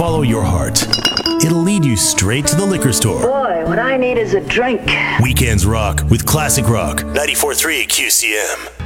follow your heart. It'll lead you straight to the liquor store. Boy, what I need is a drink. Weekends Rock with Classic Rock 94.3 QCM.